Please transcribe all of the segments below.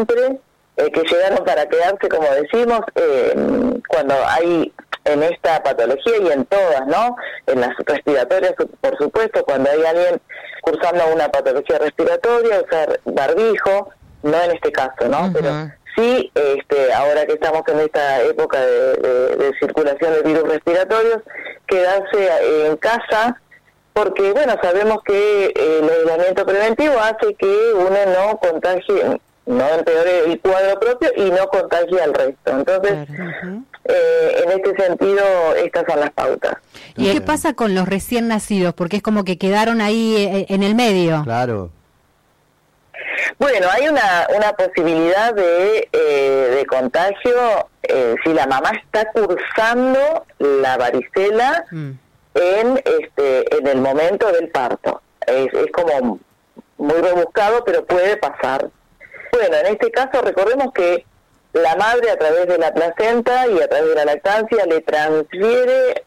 siempre, que llegaron para quedarse, como decimos, cuando hay en esta patología y en todas, ¿no? En las respiratorias, por supuesto, cuando hay alguien cursando una patología respiratoria, usar barbijo, no en este caso, ¿no? Pero sí, ahora que estamos en esta época de circulación de virus respiratorios, quedarse en casa, porque, bueno, sabemos que el aislamiento preventivo hace que uno no contagie, no empeore el cuadro propio y no contagie al resto. Entonces, en este sentido, estas son las pautas. ¿Y qué pasa con los recién nacidos? Porque es como que quedaron ahí en el medio. Claro. Bueno, hay una posibilidad de contagio si la mamá está cursando la varicela en el momento del parto. Es como muy rebuscado, pero puede pasar. Bueno, en este caso recordemos que la madre, a través de la placenta y a través de la lactancia, le transfiere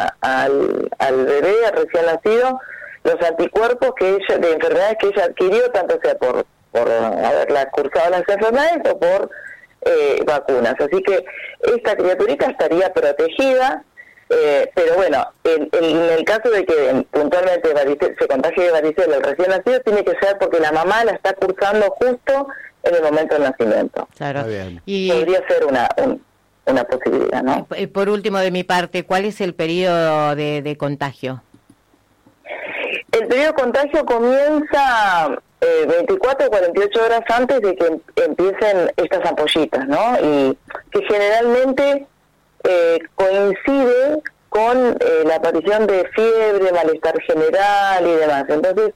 al bebé, al recién nacido, los anticuerpos de enfermedades que ella adquirió, tanto sea por haberla cursado las enfermedades o por vacunas. Así que esta criaturita estaría protegida, pero bueno, en el caso de que puntualmente se contagie de varicela el recién nacido, tiene que ser porque la mamá la está cursando justo en el momento del nacimiento. Claro. Y podría ser una posibilidad, ¿no? Por último, de mi parte, ¿cuál es el periodo de contagio? El periodo de contagio comienza 24 o 48 horas antes de que empiecen estas ampollitas, ¿no? Y que generalmente coincide con la aparición de fiebre, malestar general y demás. Entonces,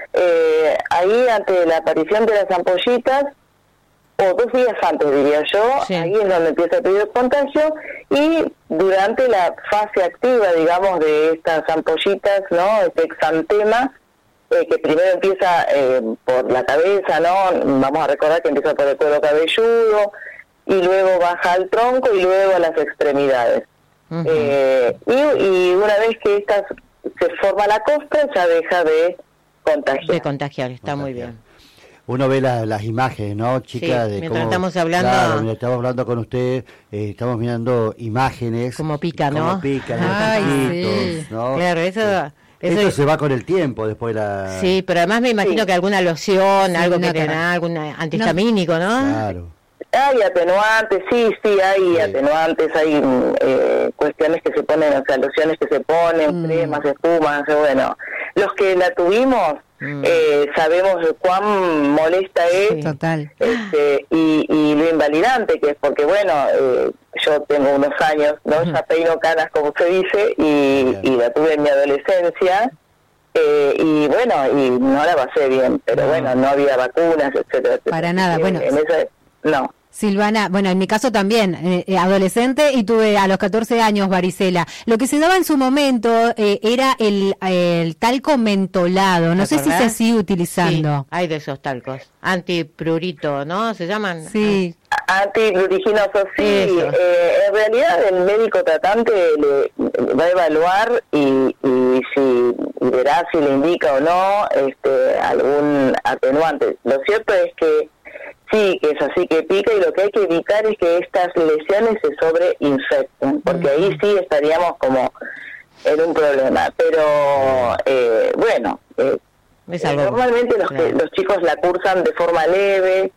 ahí ante la aparición de las ampollitas, o 2 días antes diría yo, ahí es donde empieza el periodo de contagio, y durante la fase activa, digamos, de estas ampollitas, ¿no? Este exantema, que primero empieza por la cabeza, ¿no? Vamos a recordar que empieza por el cuero cabelludo, y luego baja al tronco y luego a las extremidades. Y una vez que se forma la costra, ya deja de contagiar. De contagiar, está muy bien. Uno ve las imágenes, ¿no, chica? Sí, mientras estamos hablando... Claro, mientras estamos hablando con usted, estamos mirando imágenes. Como pica, ¿no? Como pica, sí. ¿no? Claro, Eso se va con el tiempo después de la... Sí, pero además me imagino que alguna loción, algo que tenga, algún antihistamínico, ¿no? Claro. Hay atenuantes, sí, hay atenuantes, hay cuestiones que se ponen, o sea, lociones que se ponen, cremas, espumas, bueno. Los que la tuvimos, sabemos cuán molesta es, total. Y lo invalidante que es, porque bueno, yo tengo unos años, ¿no? Ya peino canas, como se dice, y la tuve en mi adolescencia, y bueno, y no la pasé bien, pero bueno, no había vacunas, etcétera. Para nada, bueno. No. Silvana, bueno, en mi caso también, adolescente, y tuve a los 14 años varicela. Lo que se daba en su momento era el talco mentolado, no sé si se sigue utilizando. Sí, hay de esos talcos, antiprurito, ¿no? ¿Se llaman? Sí. Antipruriginosos, sí. En realidad el médico tratante le va a evaluar y verá si le indica o no algún atenuante. Lo cierto es que sí, que es así, que pica, y lo que hay que evitar es que estas lesiones se sobreinfecten, porque ahí sí estaríamos como en un problema. Pero bueno, normalmente los chicos la cursan de forma leve,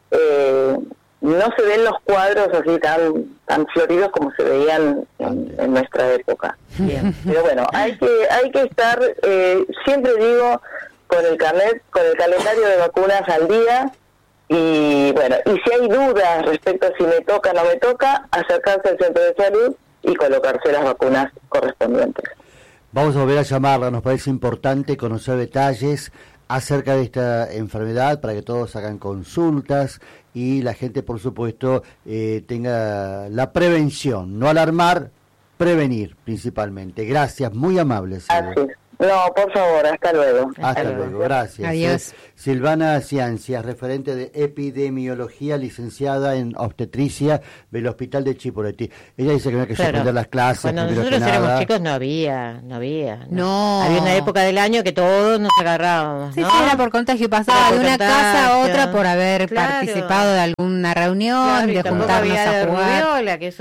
no se ven los cuadros así tan floridos como se veían en nuestra época. Bien. Pero bueno, hay que estar, siempre digo, con el calendario de vacunas al día. Y bueno, y si hay dudas respecto a si me toca o no me toca, acercarse al centro de salud y colocarse las vacunas correspondientes. Vamos a volver a llamarla, nos parece importante conocer detalles acerca de esta enfermedad para que todos hagan consultas y la gente, por supuesto, tenga la prevención, no alarmar, prevenir principalmente. Gracias, muy amables. Así es. No, por favor, hasta luego. Hasta luego, gracias. Adiós. Silvana Ciancias, referente de epidemiología, licenciada en obstetricia del Hospital de Chipoleti. Ella dice que no hay que suspender las clases. Cuando nosotros éramos chicos no había. No. Había una época del año que todos nos agarrábamos, Sí, ¿no? sí, era por contagio, pasaba de una casa a otra por haber participado de alguna reunión, de juntarnos había a jugar. rubiola, que eso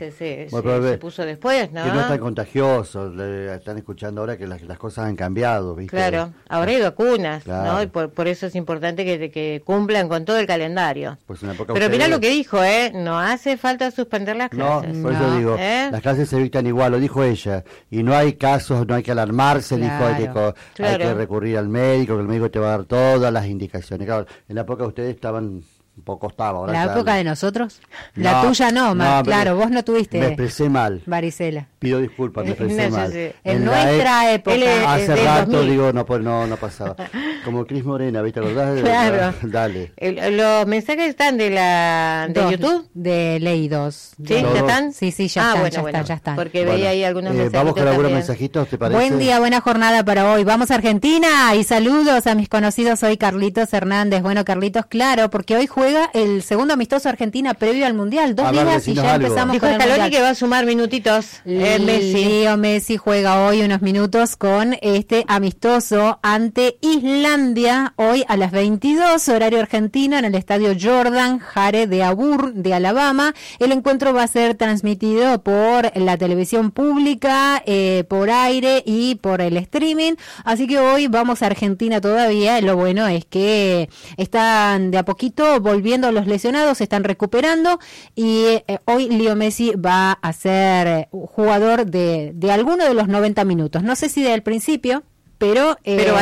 se puso después, ¿no? Que no es tan contagioso, están escuchando ahora que las cosas han cambiado, ¿viste? Claro, ahora hay vacunas, claro. ¿no? Y por eso es importante que cumplan con todo el calendario. Pues en la época Pero mirá ustedes... lo que dijo, no hace falta suspender las clases. No, por eso digo, las clases se dictan igual, lo dijo ella, y no hay casos, no hay que alarmarse, Claro. hay que recurrir al médico, que el médico te va a dar todas las indicaciones. Claro, en la época ustedes estaban... un poco estaba. Ahora ¿La ya... época de nosotros? La tuya no, claro, vos no tuviste. Me expresé mal. Varicela. Pido disculpas, me expresé mal. En nuestra época. Hace rato 2000. Digo, no pasaba. Como Cris Morena, ¿viste? ¿Te acordás? Claro. Dale. Los mensajes están de YouTube. De Ley 2. ¿Sí? ¿Ya están? Sí, ya están. Porque veía ahí algunos mensajitos. Vamos con algunos también. mensajitos, ¿te parece? Buen día, buena jornada para hoy. Vamos a Argentina y saludos a mis conocidos. Soy Carlitos Hernández. Bueno, Carlitos, claro, porque hoy juega el segundo amistoso Argentina previo al Mundial. 2 días y ya empezamos Dijo con el Scaloni Mundial. que va a sumar minutitos. Leo Messi juega hoy unos minutos con este amistoso ante Islandia, hoy a las 22, horario argentino, en el estadio Jordan Hare de Auburn, de Alabama. El encuentro va a ser transmitido por la televisión pública, por aire y por el streaming. Así que hoy vamos a Argentina todavía. Lo bueno es que están de a poquito volviendo los lesionados, se están recuperando y hoy Leo Messi va a ser jugador de alguno de los 90 minutos. No sé si del principio, pero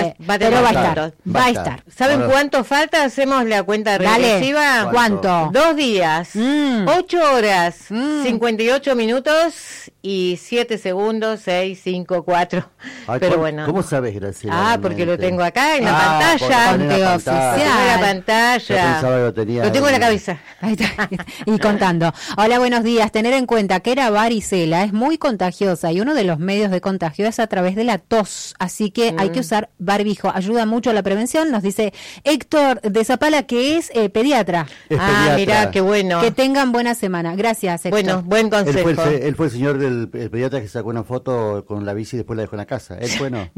va a estar. ¿Saben cuánto falta? Hacemos la cuenta regresiva. ¿Cuánto? 2 días, 8 horas, 58 minutos y 7 segundos, 6, 5, 4. Ay, pero bueno. ¿Cómo sabes, Graciela? Porque lo tengo acá en la pantalla. Conteo oficial. En la pantalla. Lo tengo en la cabeza. Ahí está. Y contando. Hola, buenos días. Tener en cuenta que la varicela es muy contagiosa y uno de los medios de contagio es a través de la tos. Así que hay que usar barbijo. Ayuda mucho a la prevención. Nos dice Héctor de Zapala, que es pediatra. Mirá, qué bueno. Que tengan buena semana. Gracias, Héctor. Bueno, buen consejo. Él fue el señor del pediatra que sacó una foto con la bici y después la dejó en la casa. ¿Él fue no?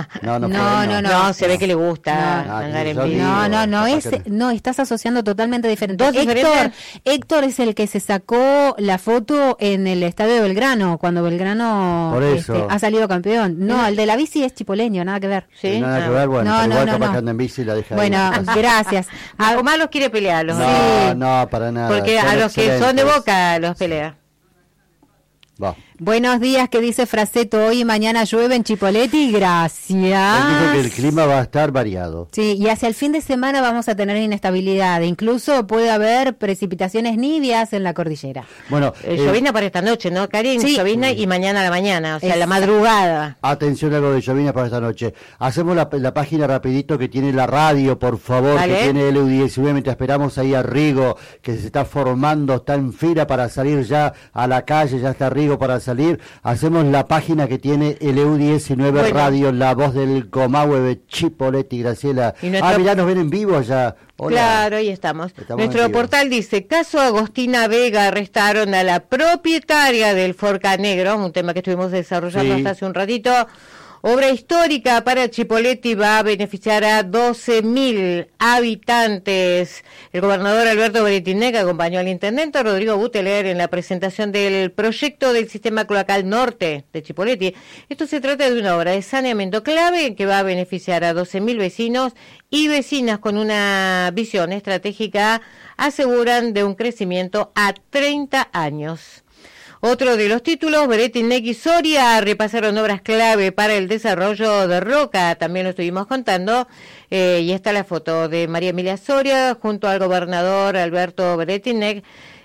No, se ve que le gusta andar en bici. No, estás asociando totalmente diferente. ¿Dos diferentes? Héctor es el que se sacó la foto en el estadio de Belgrano, cuando Belgrano ha salido campeón. No, el de la bici es chipoleño, nada que ver. ¿Sí? Nada que ver, bueno, igual capaz que anda en bici y la deja bueno, ahí. Gracias. Omar los quiere pelear, No, para nada. Porque a los que son de Boca los pelea. Va. Buenos días, que dice Fraceto, hoy y mañana llueve en Chipoleti, gracias. Él dijo que el clima va a estar variado. Sí, y hacia el fin de semana vamos a tener inestabilidad, incluso puede haber precipitaciones nivias en la cordillera. Bueno, llovizna para esta noche, ¿no, Karin? Sí. Llovizna y mañana a la mañana, o sea, la madrugada. Atención a lo de llovizna para esta noche. Hacemos la página rapidito que tiene la radio, por favor, que tiene LU19, mientras esperamos ahí a Rigo, que se está formando, está en fila para salir ya a la calle, ya está Rigo para salir. Hacemos la página que tiene LU19 Radio, la voz del Comahue de Chipoleti, Graciela. Mirá, nos ven en vivo allá. Hola. Claro, ahí estamos. Nuestro portal dice, caso Agostina Vega, arrestaron a la propietaria del Forca Negro, un tema que estuvimos desarrollando hasta hace un ratito. Obra histórica para Chipoleti, va a beneficiar a 12.000 habitantes. El gobernador Alberto Bretinec acompañó al intendente Rodrigo Buteler en la presentación del proyecto del sistema cloacal norte de Chipoleti. Esto se trata de una obra de saneamiento clave que va a beneficiar a 12.000 vecinos y vecinas con una visión estratégica, aseguran, de un crecimiento a 30 años. Otro de los títulos, Bretinec y Soria repasaron obras clave para el desarrollo de Roca, también lo estuvimos contando, y está la foto de María Emilia Soria junto al gobernador Alberto Bretinec,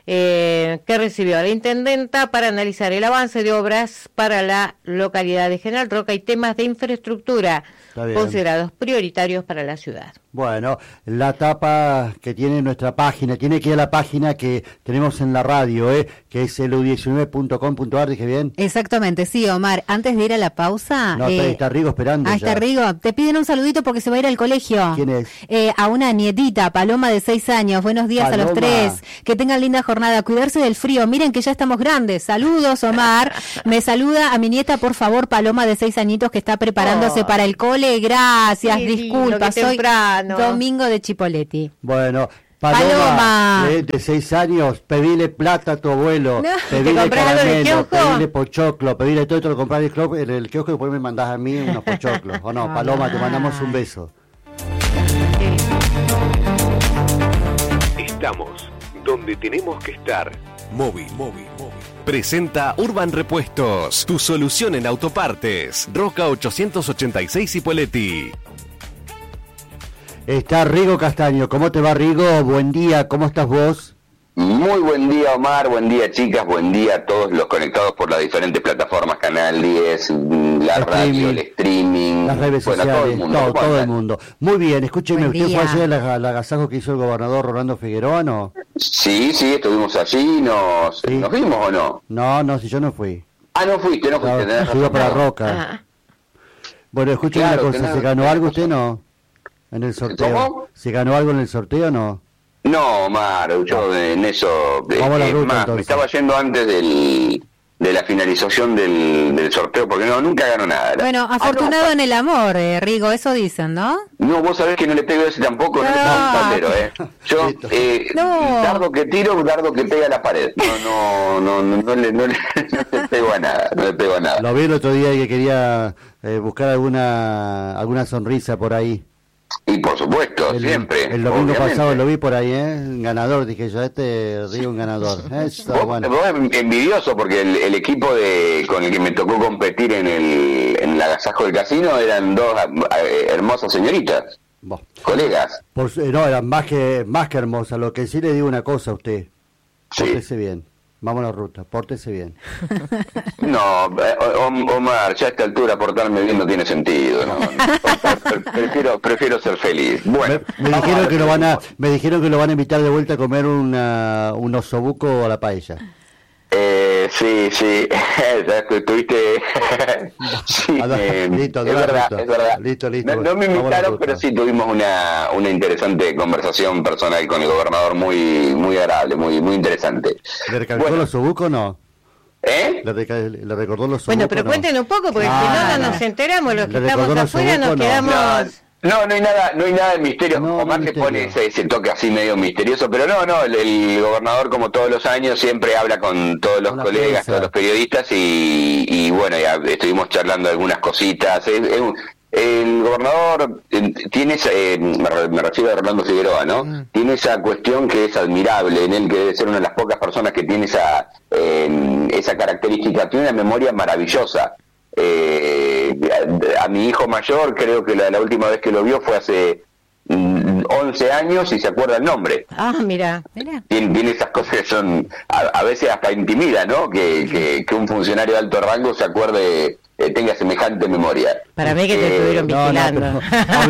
que recibió a la intendenta para analizar el avance de obras para la localidad de General Roca y temas de infraestructura considerados prioritarios para la ciudad. Bueno, la tapa que tiene nuestra página, tiene que ir a la página que tenemos en la radio, que es lu19.com.ar, ¿dije bien? Exactamente, sí, Omar. Antes de ir a la pausa... No, está Rigo esperando ya. Está Rigo. Te piden un saludito porque se va a ir al colegio. ¿Quién es? A una nietita, Paloma, de 6 años. Buenos días Paloma. A los 3. Que tengan linda jornada. Cuidarse del frío. Miren que ya estamos grandes. Saludos, Omar. Me saluda a mi nieta, por favor, Paloma, de 6 añitos, que está preparándose para el cole. Gracias, disculpa. Soy Domingo de Chipoletti. Bueno... Paloma. De 6 años, pedile plata a tu abuelo, pedile caramelo, pedile pochoclo, pedile todo, te lo comprás en el kiosco y después me mandás a mí unos pochoclos. O no, Paloma, te mandamos un beso. Estamos donde tenemos que estar. Móvil. Presenta Urban Repuestos, tu solución en autopartes. Roca 886 Cipolletti. Está Rigo Castaño. ¿Cómo te va, Rigo? Buen día, ¿cómo estás vos? Muy buen día, Omar, buen día, chicas, buen día a todos los conectados por las diferentes plataformas, Canal 10, la radio, el streaming, las redes sociales, todo el mundo. Muy bien, escúcheme, ¿usted fue ayer al agasajo que hizo el gobernador Rolando Figueroa, no? Sí, estuvimos allí, ¿nos vimos o no? No, si yo no fui. No fuiste, tenés razón. Iba para Roca. Bueno, escúcheme una cosa, ¿se ganó algo usted no? En el sorteo. ¿Cómo? ¿Se ganó algo en el sorteo o no? No, Omar, yo en eso... me estaba yendo antes de la finalización del sorteo, porque nunca ganó nada. Bueno, afortunado en el amor, Rigo, eso dicen, ¿no? No, vos sabés que no le pego ese tampoco, no le pego un tablero, Yo, dardo que tiro, dardo que pega a la pared. No le pego a nada, Lo vi el otro día que quería buscar alguna sonrisa por ahí. Y por supuesto, siempre. El domingo pasado lo vi por ahí, ganador, dije yo, Río un ganador. Eso, vos envidioso porque el equipo con el que me tocó competir en el agasajo del casino eran dos hermosas señoritas, colegas. No, eran más que hermosas. Lo que sí le digo una cosa a usted, pórtese bien. Vamos a la ruta, pórtese bien. No, Omar, ya a esta altura portarme bien no tiene sentido. No. Prefiero ser feliz. Bueno, me dijeron que lo van a invitar de vuelta a comer un osobuco a la paella. Sí, estuviste... sí, listo, es verdad. Listo. No me invitaron, pero sí tuvimos una interesante conversación personal con el gobernador, muy agradable, muy interesante. ¿Le recalcó los osobuco o no? ¿Le recordó los osobuco? Bueno, pero cuenten un poco, porque si no nos enteramos, los que estamos afuera nos quedamos... No hay nada de misterio. Omar le pone ese toque así medio misterioso, pero el gobernador, como todos los años, siempre habla con todos los colegas, todos los periodistas, y bueno, ya estuvimos charlando algunas cositas. El gobernador tiene me refiero a Rolando Figueroa, ¿no? Tiene esa cuestión que es admirable en él, que debe ser una de las pocas personas que tiene esa característica. Tiene una memoria maravillosa. A mi hijo mayor, creo que la última vez que lo vio fue hace 11 años y se acuerda el nombre. Mira. Tiene esas cosas que son, a veces hasta intimida, ¿no? Que un funcionario de alto rango se acuerde, tenga semejante memoria. Para mí que te estuvieron vigilando.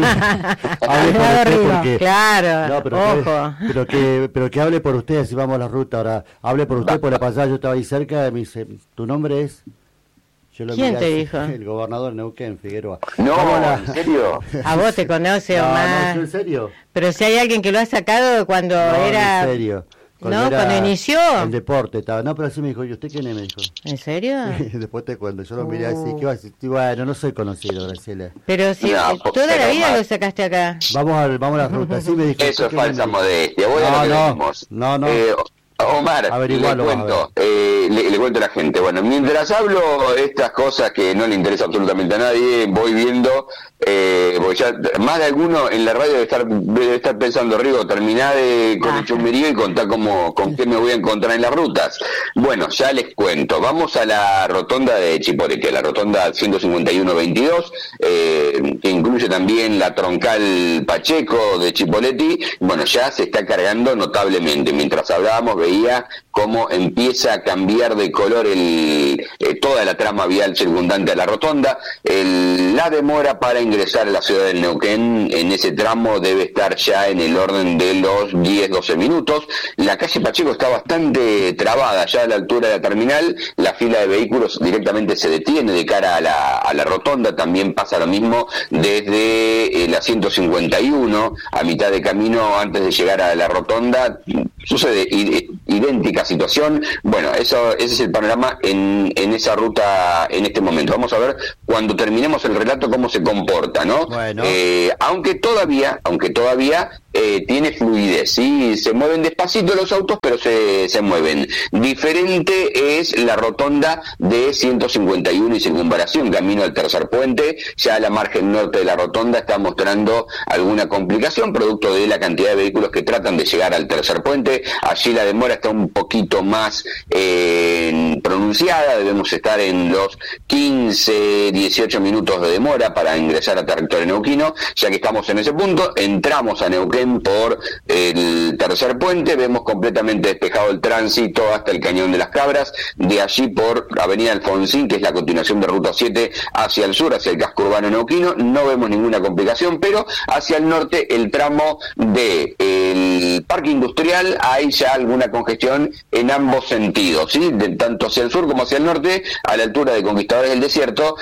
Claro, pero que hable por usted, así vamos a la ruta. Ahora, hable por usted, por la pasada yo estaba ahí cerca, me dice, ¿tu nombre es? ¿Quién te dijo? El gobernador Neuquén, Figueroa. No, ¿en serio? A vos te conoce, Omar. No, ¿en serio? Pero si hay alguien que lo ha sacado cuando era... en serio. Cuando inició. El deporte estaba. No, pero así me dijo, ¿y usted quién es? Me dijo. ¿En serio? Después te cuento. Yo lo miré así, ¿qué va a decir? Bueno, no soy conocido, Graciela. Pero si toda la vida lo sacaste acá. Vamos a la ruta. Así me dijo. Eso es falsa modestia. Voy a lo que decimos. No. Omar, le cuento. le cuento a la gente. Bueno, mientras hablo estas cosas que no le interesa absolutamente a nadie, voy viendo, porque ya más de alguno en la radio debe estar pensando, Rigo, terminá con el chusmerío y contá con qué me voy a encontrar en las rutas. Bueno, ya les cuento. Vamos a la rotonda de Chipoleti, la rotonda 151-22, que incluye también la troncal Pacheco de Chipoleti. Bueno, ya se está cargando notablemente. Mientras hablábamos veía cómo empieza a cambiar de color toda la trama vial circundante a la rotonda. La demora para ingresar a la ciudad del Neuquén en ese tramo debe estar ya en el orden de los 10-12 minutos. La calle Pacheco está bastante trabada ya a la altura de la terminal. La fila de vehículos directamente se detiene de cara a la rotonda. También pasa lo mismo desde la 151 a mitad de camino antes de llegar a la rotonda. Sucede idéntica situación. Bueno, ese es el panorama en esa ruta en este momento. Vamos a ver cuando terminemos el relato cómo se comporta, ¿no? Bueno. Aunque todavía tiene fluidez, ¿sí? Se mueven despacito los autos, pero se mueven. Diferente es la rotonda de 151 y Circunvalación, camino al tercer puente. Ya la margen norte de la rotonda está mostrando alguna complicación, producto de la cantidad de vehículos que tratan de llegar al tercer puente. Allí la demora está un poquito más pronunciada, debemos estar en los 15-18 minutos de demora para ingresar a territorio neuquino. Ya que estamos en ese punto, entramos a Neuquén por el tercer puente, vemos completamente despejado el tránsito hasta el Cañón de las Cabras, de allí por Avenida Alfonsín, que es la continuación de Ruta 7 hacia el sur, hacia el casco urbano neuquino, no vemos ninguna complicación, pero hacia el norte, el tramo del Parque Industrial, hay ya alguna congestión en ambos sentidos, ¿sí? Tanto hacia el sur como hacia el norte, a la altura de Conquistadores del Desierto,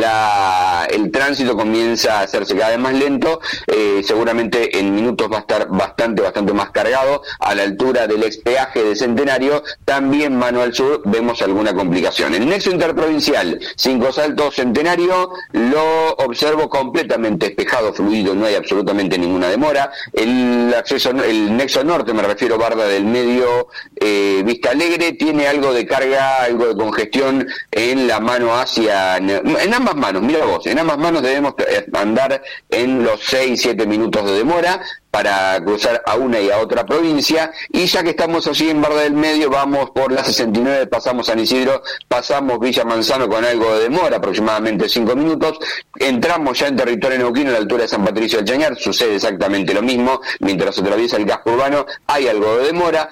el tránsito comienza a hacerse cada vez más lento, seguramente en minutos va a estar bastante más cargado. A la altura del expeaje de Centenario, también mano al sur, vemos alguna complicación. El nexo interprovincial, Cinco Saltos Centenario, lo observo completamente despejado, fluido, no hay absolutamente ninguna demora. El nexo norte, me refiero Barda del Medio, Vista Alegre, tiene algo de carga, algo de congestión en la mano en ambas manos, mira vos, en ambas manos debemos andar en los 6-7 minutos de demora para cruzar a una y a otra provincia. Y ya que estamos allí en Barda del Medio, vamos por la 69, pasamos San Isidro, pasamos Villa Manzano con algo de demora, aproximadamente 5 minutos, entramos ya en territorio neuquino a la altura de San Patricio del Chañar, sucede exactamente lo mismo, mientras se atraviesa el casco urbano hay algo de demora.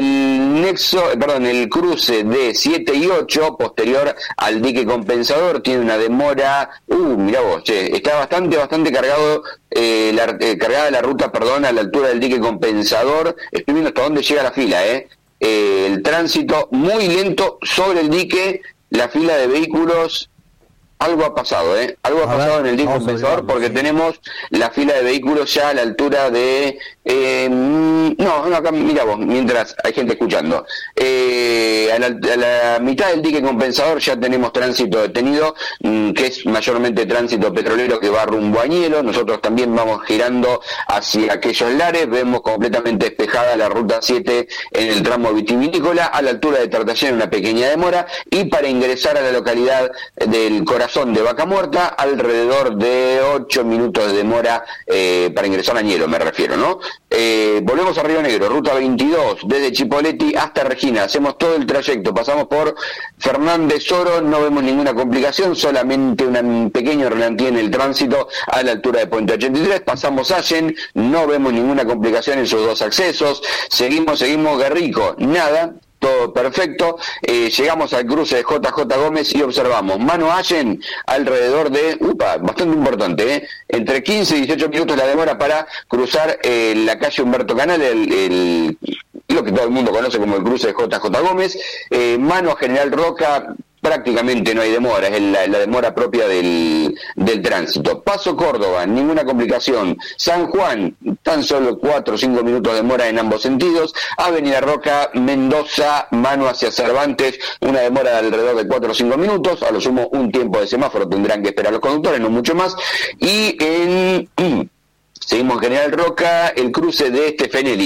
El cruce de 7 y 8, posterior al dique compensador, tiene una demora, mirá vos, está bastante cargado, cargada la ruta, a la altura del dique compensador. Estoy viendo hasta dónde llega la fila, el tránsito muy lento sobre el dique, la fila de vehículos. Algo ha pasado, algo ha pasado en el dique compensador, porque tenemos la fila de vehículos ya a la altura de... acá mira vos, mientras hay gente escuchando. A la mitad del dique compensador ya tenemos tránsito detenido, que es mayormente tránsito petrolero que va rumbo a Añelo. Nosotros también vamos girando hacia aquellos lares, vemos completamente despejada la ruta 7 en el tramo vitivinícola, a la altura de Tartallén una pequeña demora, y para ingresar a la localidad del Corazón de Vaca Muerta, alrededor de 8 minutos de demora para ingresar a Añelo, me refiero, ¿no? Volvemos a Río Negro, ruta 22, desde Chipoleti hasta Regina, hacemos todo el trayecto, pasamos por Fernández Oro, no vemos ninguna complicación, solamente un pequeño ralentí en el tránsito a la altura de Puente 83, pasamos Allen, no vemos ninguna complicación en sus dos accesos, seguimos Guerrico, nada, todo perfecto. Llegamos al cruce de JJ Gómez y observamos Mano Allen alrededor de, bastante importante, entre 15 y 18 minutos la demora para cruzar la calle Humberto Canal, lo que todo el mundo conoce como el cruce de JJ Gómez. Mano a General Roca, prácticamente no hay demora, es la demora propia del tránsito. Paso Córdoba, ninguna complicación. San Juan, tan solo 4 o 5 minutos de demora en ambos sentidos. Avenida Roca, Mendoza, mano hacia Cervantes, una demora de alrededor de 4 o 5 minutos, a lo sumo un tiempo de semáforo tendrán que esperar los conductores, no mucho más. Y seguimos en General Roca, el cruce de Stefanelli.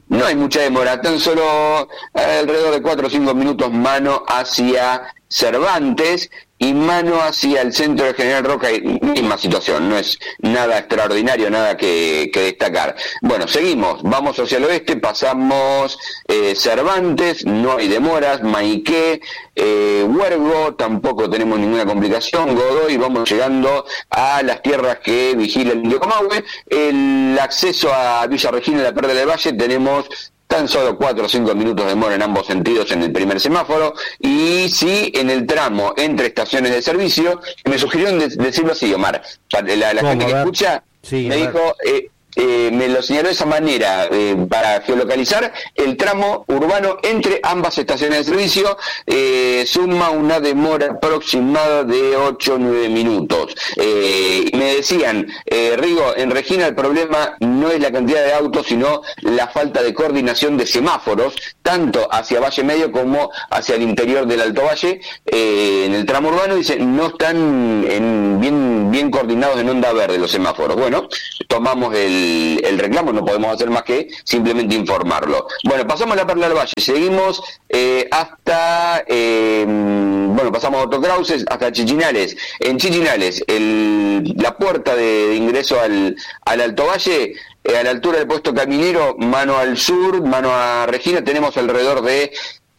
No hay mucha demora, tan solo alrededor de 4 o 5 minutos mano hacia Cervantes y mano hacia el centro de General Roca, misma situación, no es nada extraordinario, nada que destacar. Bueno, seguimos, vamos hacia el oeste, pasamos Cervantes, no hay demoras, Maiqué, Huergo, tampoco tenemos ninguna complicación, Godoy, vamos llegando a las tierras que vigila el Indio Comahue. El acceso a Villa Regina y la Perla del Valle tenemos tan solo 4 o 5 minutos de demora en ambos sentidos en el primer semáforo, y sí en el tramo entre estaciones de servicio. Me sugirieron decirlo así, Omar, la gente que escucha, sí, me dijo, me lo señaló de esa manera, para geolocalizar el tramo urbano entre ambas estaciones de servicio, suma una demora aproximada de 8 o 9 minutos. Y me decían, Rigo, en Regina el problema no es la cantidad de autos, sino la falta de coordinación de semáforos, tanto hacia Valle Medio como hacia el interior del Alto Valle. En el tramo urbano, dice, no están bien coordinados en onda verde los semáforos. Bueno, tomamos el reclamo, no podemos hacer más que simplemente informarlo. Bueno, pasamos la Perla del Valle, seguimos hasta, pasamos a Autocrauses hasta Chichinales. En Chichinales, la puerta de ingreso al Alto Valle, a la altura del puesto caminero, mano al sur, mano a Regina, tenemos alrededor de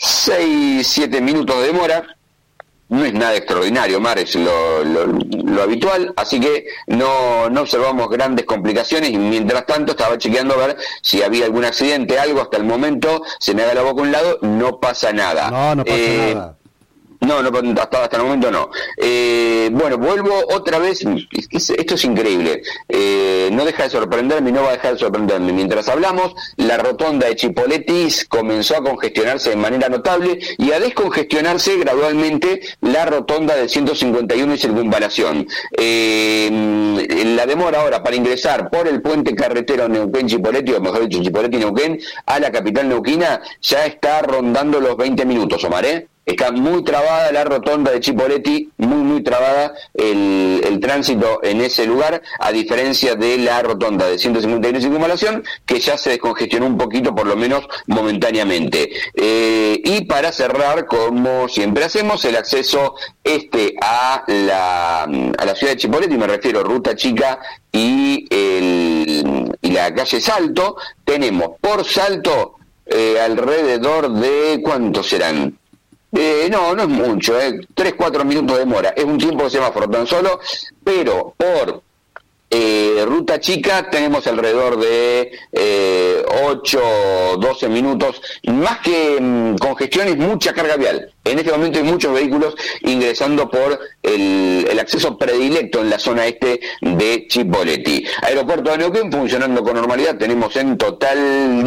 6-7 minutos de demora. No es nada extraordinario, Mar, es lo habitual, así que no observamos grandes complicaciones, y mientras tanto estaba chequeando a ver si había algún accidente, algo. Hasta el momento se me da la boca a un lado, no pasa nada. No pasa nada. No, hasta el momento no. Bueno, vuelvo otra vez, esto es increíble, no deja de sorprenderme y no va a dejar de sorprenderme. Mientras hablamos, la rotonda de Chipoleti comenzó a congestionarse de manera notable y a descongestionarse gradualmente la rotonda del 151 y Circunvalación. La demora ahora para ingresar por el puente carretero Neuquén-Chipoleti, o mejor dicho, Chipoleti-Neuquén, a la capital neuquina, ya está rondando los 20 minutos, Omar, Está muy trabada la rotonda de Chipoleti, muy trabada el tránsito en ese lugar, a diferencia de la rotonda de 151 y Circunvalación, que ya se descongestionó un poquito, por lo menos momentáneamente. Y para cerrar, como siempre hacemos, el acceso a la ciudad de Chipoleti, me refiero a Ruta Chica y la calle Salto. Tenemos por Salto alrededor de, ¿cuántos serán? No es mucho, 3-4 minutos de demora, es un tiempo de semáforo tan solo, pero por Ruta Chica tenemos alrededor de 8 o 12 minutos, más que congestión, es mucha carga vial. En este momento hay muchos vehículos ingresando por el acceso predilecto en la zona este de Chipoleti. Aeropuerto de Neuquén funcionando con normalidad, tenemos en total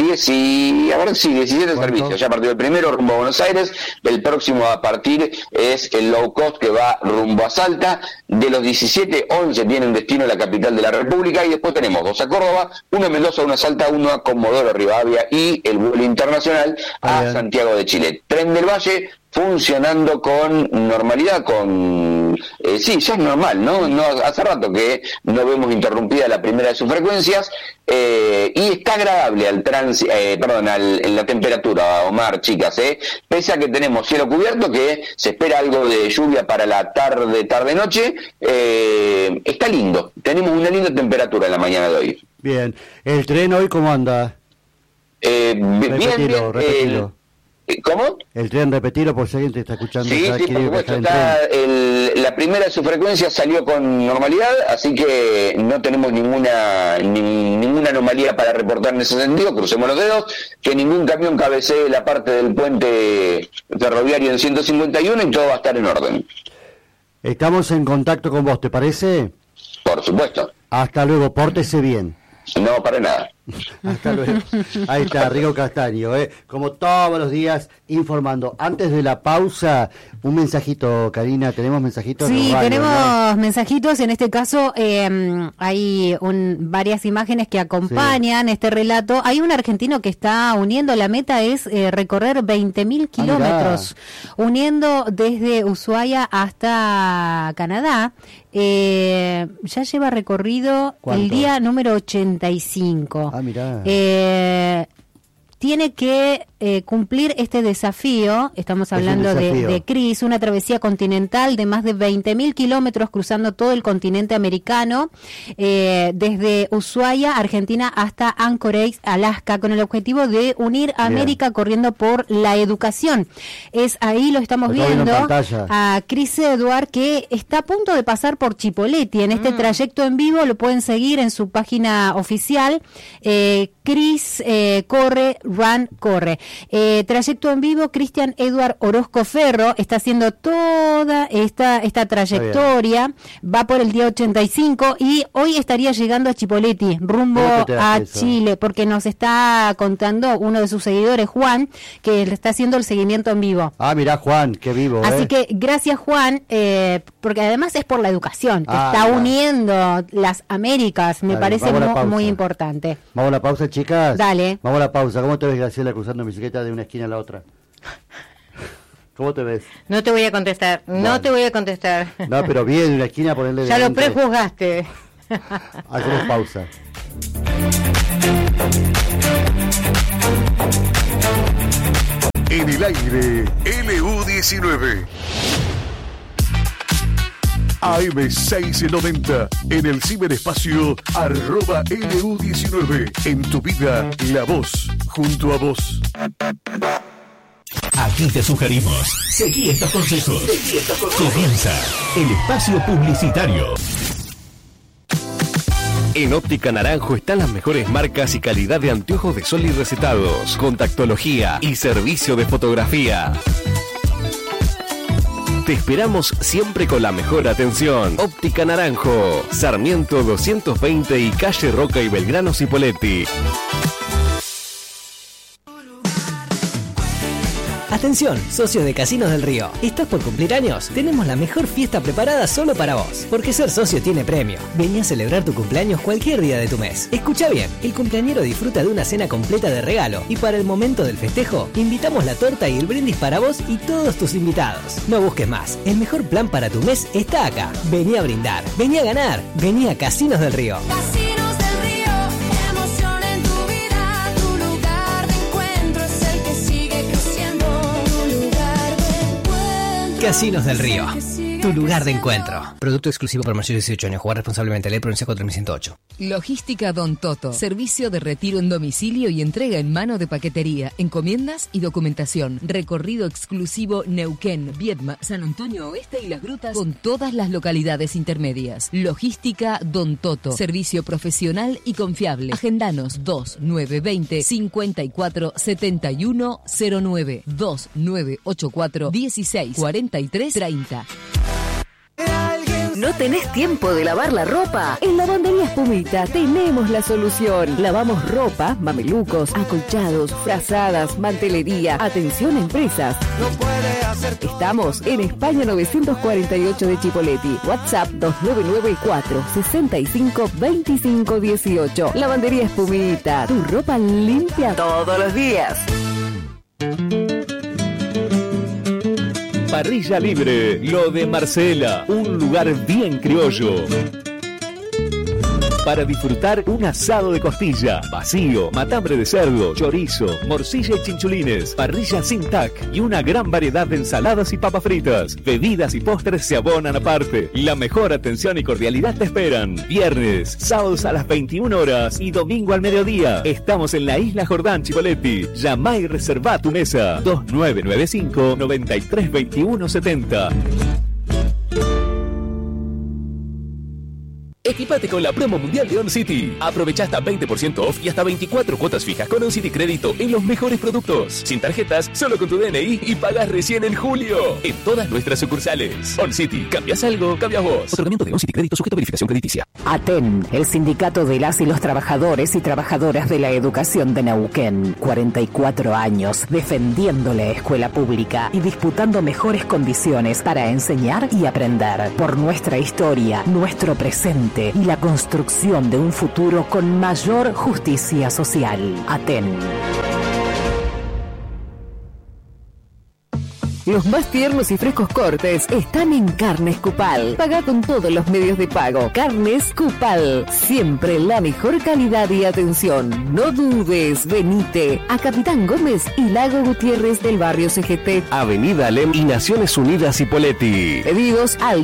17 servicios. Ya a partir del primero rumbo a Buenos Aires, el próximo a partir es el low cost que va rumbo a Salta. De los 17, 11 tienen destino a la capital de la República, y después tenemos 2 a Córdoba, 1 a Mendoza, 1 a Salta, 1 a Comodoro Rivadavia y el vuelo internacional a Santiago de Chile. Tren del Valle funcionando con normalidad, sí, ya es normal, ¿no? Hace rato que no vemos interrumpida la primera de sus frecuencias, y está agradable en la temperatura, Omar, chicas, pese a que tenemos cielo cubierto, que se espera algo de lluvia para la tarde-noche, está lindo, tenemos una linda temperatura en la mañana de hoy. Bien, ¿el tren hoy cómo anda? Repetilo. ¿Cómo? El tren, repetirlo por si alguien te está escuchando. Sí, por supuesto. La primera de su frecuencia salió con normalidad, así que no tenemos ninguna anomalía para reportar en ese sentido. Crucemos los dedos, que ningún camión cabecee la parte del puente ferroviario en 151 y todo va a estar en orden. Estamos en contacto con vos, ¿te parece? Por supuesto. Hasta luego, pórtese bien. No, para nada. Hasta luego. Ahí está, Rigo Castaño, como todos los días, informando. Antes de la pausa, un mensajito, Karina, ¿tenemos mensajitos? Sí, tenemos mensajitos. En este caso, hay varias imágenes que acompañan este relato. Hay un argentino que está uniendo, la meta es recorrer 20.000 kilómetros, uniendo desde Ushuaia hasta Canadá. Ya lleva recorrido. ¿Cuánto? El día número 85. Mirá. tiene que cumplir este desafío. Estamos hablando de Chris, una travesía continental de más de 20.000 kilómetros cruzando todo el continente americano, desde Ushuaia, Argentina, hasta Anchorage, Alaska, con el objetivo de unir a América corriendo por la educación. Ahí lo estamos viendo a Chris Edward, que está a punto de pasar por Chipoleti en este trayecto en vivo. Lo pueden seguir en su página oficial, Chris corre, run, corre. Trayecto en vivo, Cristian Edward Orozco Ferro está haciendo toda esta trayectoria, va por el día 85 y hoy estaría llegando a Chipoleti, rumbo a Chile, porque nos está contando uno de sus seguidores, Juan, que le está haciendo el seguimiento en vivo. Ah, mirá, Juan, qué vivo. Así que gracias, Juan, porque además es por la educación, está uniendo las Américas, me parece muy importante. Vamos a la pausa, chicas. Dale. Vamos a la pausa. ¿Cómo te ves, Graciela, cruzando bicicleta de una esquina a la otra? ¿Cómo te ves? No te voy a contestar, no te voy a contestar. No, pero bien, de una esquina a ponerle ya lo prejuzgaste. Hacemos pausa. En el aire, LU19. AM690, en el ciberespacio @LU19. En tu vida, la voz, junto a vos. Aquí te sugerimos, seguí estos consejos. Comienza el espacio publicitario. En Óptica Naranjo están las mejores marcas y calidad de anteojos de sol y recetados, contactología y servicio de fotografía. Te esperamos siempre con la mejor atención. Óptica Naranjo, Sarmiento 220 y calle Roca y Belgrano Cipolletti. Atención, socios de Casinos del Río. ¿Estás por cumplir años? Tenemos la mejor fiesta preparada solo para vos. Porque ser socio tiene premio. Vení a celebrar tu cumpleaños cualquier día de tu mes. Escucha bien, el cumpleañero disfruta de una cena completa de regalo. Y para el momento del festejo, invitamos la torta y el brindis para vos y todos tus invitados. No busques más. El mejor plan para tu mes está acá. Vení a brindar. Vení a ganar. Vení a Casinos del Río. Casinos del Río. Emoción en tu vida. Tu lugar de encuentro es el que sigue creciendo. Casinos del Río, tu lugar de encuentro. Producto exclusivo para mayores de 18 años. Jugar responsablemente. Ley Provincia 4108. Logística Don Toto. Servicio de retiro en domicilio y entrega en mano de paquetería, encomiendas y documentación. Recorrido exclusivo Neuquén, Viedma, San Antonio Oeste y Las Grutas con todas las localidades intermedias. Logística Don Toto. Servicio profesional y confiable. Agendanos 2920 54 71 09 2984 16 43 30. ¿No tenés tiempo de lavar la ropa? En Lavandería Espumita tenemos la solución. Lavamos ropa, mamelucos, acolchados, frazadas, mantelería. Atención a empresas. Estamos en España 948 de Chipolletti. WhatsApp 2994 65 25 18. Lavandería Espumita. Tu ropa limpia todos los días. Parrilla Libre, lo de Marcela, un lugar bien criollo. Para disfrutar un asado de costilla, vacío, matambre de cerdo, chorizo, morcilla y chinchulines, parrilla sin tac y una gran variedad de ensaladas y papas fritas. Bebidas y postres se abonan aparte. La mejor atención y cordialidad te esperan. Viernes, sábados a las 21 horas y domingo al mediodía. Estamos en la Isla Jordán, Chipolletti. Llama y reserva tu mesa. 2995 932170. Equipate con la promo mundial de OnCity. Aprovecha hasta 20% off y hasta 24 cuotas fijas con OnCity Crédito en los mejores productos. Sin tarjetas, solo con tu DNI y pagas recién en julio. En todas nuestras sucursales. OnCity, cambias algo, cambias vos. Otorgamiento de OnCity Crédito sujeto a verificación crediticia. ATEN, el sindicato de las y los trabajadores y trabajadoras de la educación de Neuquén. 44 años defendiendo la escuela pública y disputando mejores condiciones para enseñar y aprender. Por nuestra historia, nuestro presente y la construcción de un futuro con mayor justicia social. ATEN. Los más tiernos y frescos cortes están en Carnes Cupal. Paga con todos los medios de pago. Carnes Cupal. Siempre la mejor calidad y atención. No dudes, venite a Capitán Gómez y Lago Gutiérrez del barrio CGT. Avenida Alem y Naciones Unidas Hipóleti. Pedidos al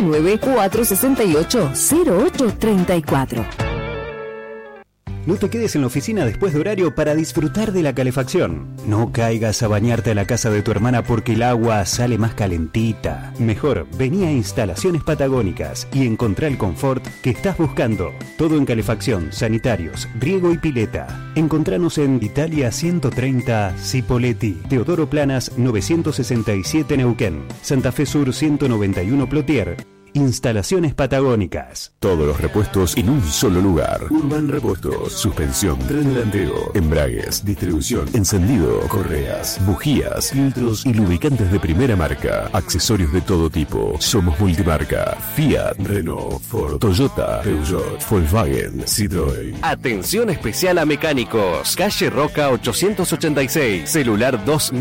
299-468-0834. No te quedes en la oficina después de horario para disfrutar de la calefacción. No caigas a bañarte a la casa de tu hermana porque el agua sale más calentita. Mejor, vení a Instalaciones Patagónicas y encontrá el confort que estás buscando. Todo en calefacción, sanitarios, riego y pileta. Encontranos en Italia 130 Cipolletti, Teodoro Planas 967 Neuquén, Santa Fe Sur 191 Plotier. Instalaciones Patagónicas. Todos los repuestos en un solo lugar. Urban Repuestos. Suspensión, tren delantero, embragues, distribución, encendido, correas, bujías, filtros y lubricantes de primera marca. Accesorios de todo tipo. Somos multimarca. Fiat, Renault, Ford, Toyota, Peugeot, Volkswagen, Citroën. Atención especial a mecánicos. Calle Roca 886. Celular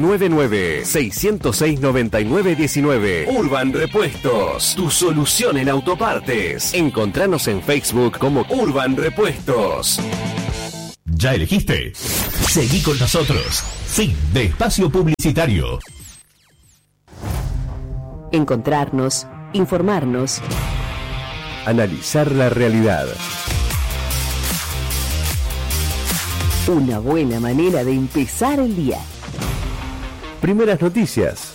299-606-9919. Urban Repuestos. Tu solución en autopartes. Encontranos en Facebook como Urban Repuestos. ¿Ya elegiste? Seguí con nosotros. Fin de espacio publicitario. Encontrarnos, informarnos, analizar la realidad. Una buena manera de empezar el día. Primeras noticias.